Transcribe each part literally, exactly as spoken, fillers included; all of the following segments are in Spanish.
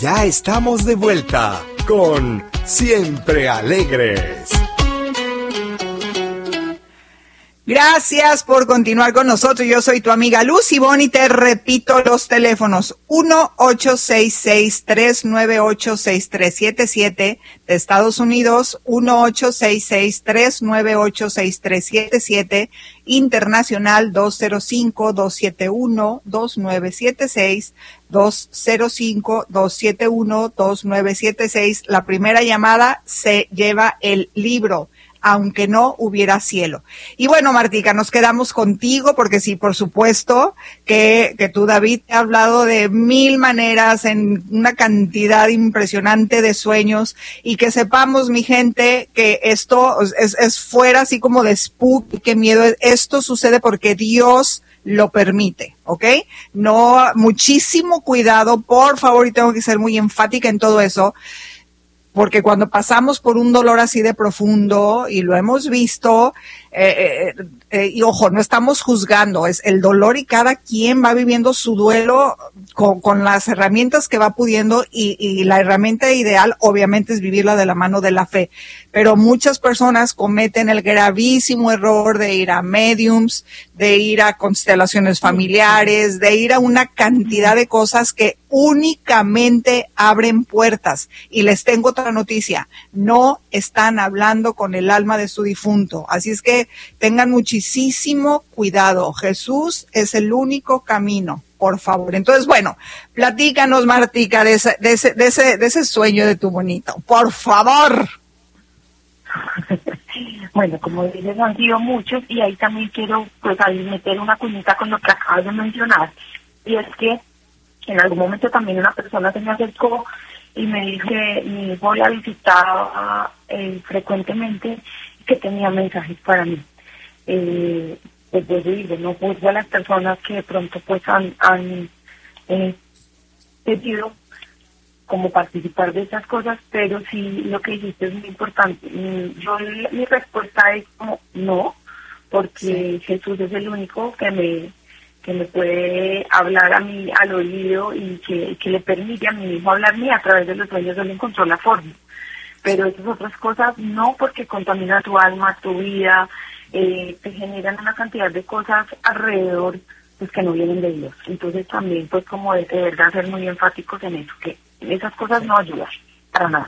ya estamos de vuelta con Siempre Alegres. Gracias por continuar con nosotros. Yo soy tu amiga Luz Ivonne y te repito los teléfonos uno ocho seis seis, tres nueve ocho, seis tres siete siete de Estados Unidos, uno ocho seis seis, tres nueve ocho, seis tres siete siete, internacional dos cero cinco, dos siete uno, dos nueve siete seis, dos cero cinco, dos siete uno, dos nueve siete seis. La primera llamada se lleva el libro, aunque no hubiera cielo. Y bueno, Martica, nos quedamos contigo porque sí, por supuesto que, que tú, David, te ha hablado de mil maneras en una cantidad impresionante de sueños, y que sepamos, mi gente, que esto es, es fuera así como de spook, qué miedo. Esto sucede porque Dios lo permite, ¿ok? No, muchísimo cuidado, por favor, y tengo que ser muy enfática en todo eso, porque cuando pasamos por un dolor así de profundo, y lo hemos visto, eh, eh, eh, y ojo, no estamos juzgando, es el dolor y cada quien va viviendo su duelo con, con las herramientas que va pudiendo, y, y la herramienta ideal obviamente es vivirla de la mano de la fe. Pero muchas personas cometen el gravísimo error de ir a mediums, de ir a constelaciones familiares, de ir a una cantidad de cosas que únicamente abren puertas. Y les tengo otra noticia: no están hablando con el alma de su difunto. Así es que tengan muchísimo cuidado. Jesús es el único camino, por favor. Entonces, bueno, platícanos, Martica, de ese, de ese, de ese, de ese sueño de tu bonito, por favor. Bueno, como dices, han sido muchos, y ahí también quiero pues ahí meter una cuñita con lo que acabas de mencionar, y es que en algún momento también una persona se me acercó y me dijo que mi hijo la visitaba eh, frecuentemente, y que tenía mensajes para mí. Eh, pues yo digo, no juzgo a las personas que de pronto pues han, han eh, pedido como participar de esas cosas, pero sí lo que dijiste es muy importante. Yo, mi respuesta es como no, porque sí, Jesús es el único que me que me puede hablar a mí al oído, y que, que le permite a mi hijo hablarme a través de los sueños. Él encontró la forma. Pero esas otras cosas no, porque contaminan tu alma, tu vida, eh, te generan una cantidad de cosas alrededor pues que no vienen de Dios. Entonces también pues como de, de verdad ser muy enfáticos en eso, que esas cosas no ayudan para nada.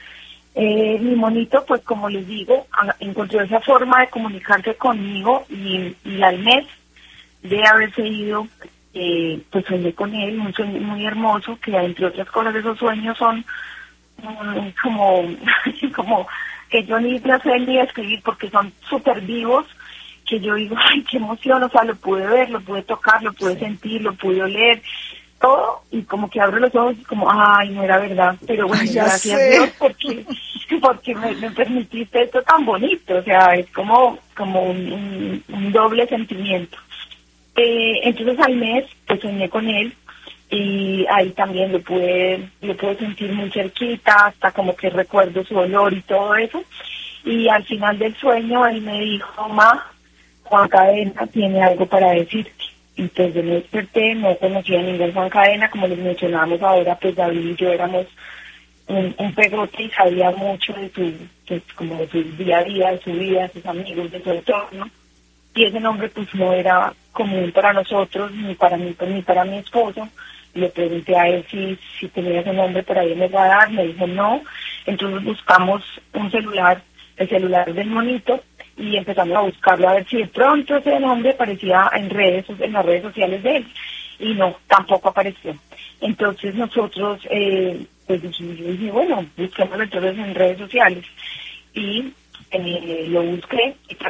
Eh, mi monito, pues como les digo, encontró esa forma de comunicarse conmigo, y, y al mes de haberse ido, eh, pues soñé con él, un sueño muy hermoso, que entre otras cosas esos sueños son um, como, como que yo ni lo sé ni describir, porque son súper vivos, que yo digo, ay, qué emoción, o sea, lo pude ver, lo pude tocar, lo pude sentir, lo pude oler, todo, y como que abro los ojos y como, ay, no era verdad, pero bueno, ay, gracias a Dios porque, porque me, me permitiste esto tan bonito, o sea, es como, como un, un, un doble sentimiento. Eh, entonces al mes pues soñé con él, y ahí también lo pude, lo pude sentir muy cerquita, hasta como que recuerdo su olor y todo eso, y al final del sueño él me dijo, ma, Juan Cadena tiene algo para decirte. Entonces yo me desperté, no conocía a ningún Juan Cadena, como les mencionábamos ahora, pues David y yo éramos un, un pegote y sabía mucho de su, pues, como de su día a día, de su vida, de sus amigos, de su entorno, y ese nombre pues no era común para nosotros, ni para mí, pues, ni para mi esposo. Le pregunté a él si, si tenía ese nombre por ahí en el radar, me dijo no. Entonces buscamos un celular, el celular del monito, y empezamos a buscarlo a ver si de pronto ese nombre aparecía en redes, en las redes sociales de él, y no, tampoco apareció. Entonces nosotros, eh, pues yo dije, bueno, busquemos entonces en redes sociales, y eh, lo busqué, y